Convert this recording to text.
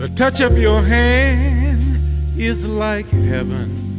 The touch of your hand is like heaven.